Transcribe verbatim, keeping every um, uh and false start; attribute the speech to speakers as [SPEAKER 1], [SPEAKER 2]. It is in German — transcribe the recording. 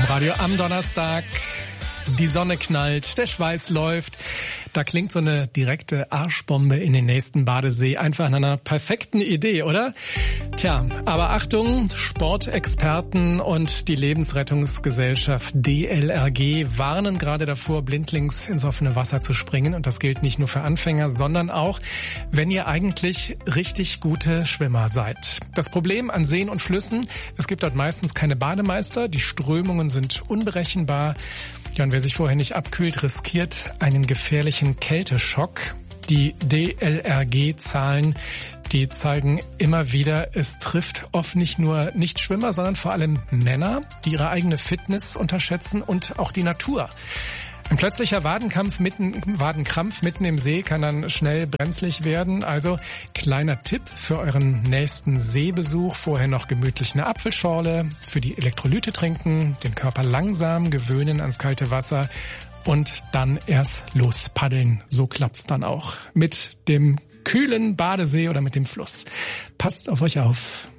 [SPEAKER 1] Abendrot-Radio am Donnerstag. Die Sonne knallt, der Schweiß läuft. Da klingt so eine direkte Arschbombe in den nächsten Badesee einfach nach einer perfekten Idee, oder? Tja, aber Achtung, Sportexperten und die Lebensrettungsgesellschaft D L R G warnen gerade davor, blindlings ins offene Wasser zu springen. Und das gilt nicht nur für Anfänger, sondern auch, wenn ihr eigentlich richtig gute Schwimmer seid. Das Problem an Seen und Flüssen, es gibt dort meistens keine Bademeister, die Strömungen sind unberechenbar. Ja, und wer sich vorher nicht abkühlt, riskiert einen gefährlichen Kälteschock. Die D L R G-Zahlen, die zeigen immer wieder, es trifft oft nicht nur Nichtschwimmer, sondern vor allem Männer, die ihre eigene Fitness unterschätzen und auch die Natur. Ein plötzlicher Wadenkampf mitten, Wadenkrampf mitten im See kann dann schnell brenzlig werden. Also kleiner Tipp für euren nächsten Seebesuch. Vorher noch gemütlich eine Apfelschorle, für die Elektrolyte trinken, den Körper langsam gewöhnen ans kalte Wasser und dann erst lospaddeln. So klappt's dann auch mit dem kühlen Badesee oder mit dem Fluss. Passt auf euch auf.